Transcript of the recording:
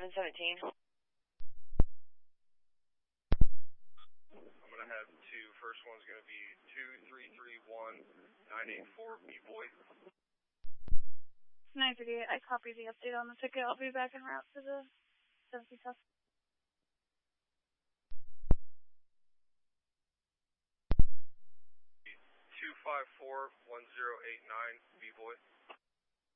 717. I'm going to have two. First one's going to be 2331984 B-Boy. 938, I copy the update on the ticket. I'll be back en route to the 70 test. 2541089 B-Boy.